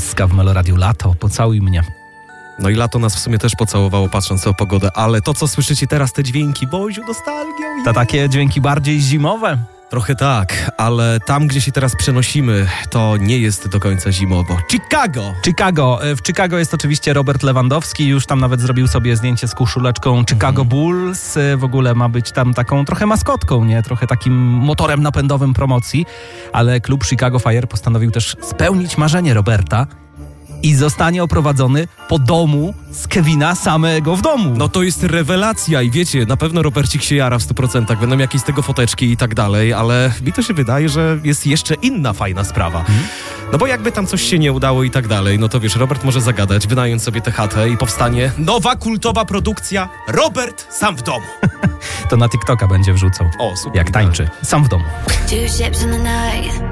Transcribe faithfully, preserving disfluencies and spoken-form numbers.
Błyska w Meloradiu Lato, pocałuj mnie. No i lato nas w sumie też pocałowało, patrząc o pogodę, ale to, co słyszycie teraz, te dźwięki, Boziu, nostalgią. To takie dźwięki bardziej zimowe? Trochę tak, ale tam, gdzie się teraz przenosimy, to nie jest do końca zimowo. Chicago! Chicago. W Chicago jest oczywiście Robert Lewandowski, już tam nawet zrobił sobie zdjęcie z koszuleczką Chicago Bulls. W ogóle ma być tam taką trochę maskotką, nie? Trochę takim motorem napędowym promocji, ale klub Chicago Fire postanowił też spełnić marzenie Roberta i zostanie oprowadzony po domu z Kevina samego w domu. No to jest rewelacja i wiecie, na pewno Robercik się jara w stu procentach, będą jakieś z tego foteczki i tak dalej, ale mi to się wydaje, że jest jeszcze inna fajna sprawa. Hmm? No bo jakby tam coś się nie udało i tak dalej, no to wiesz, Robert może zagadać, wynająć sobie tę chatę i powstanie nowa kultowa produkcja Robert sam w domu. To na TikToka będzie wrzucał. O, super. Jak tańczy. Sam w domu. Two ships in the night.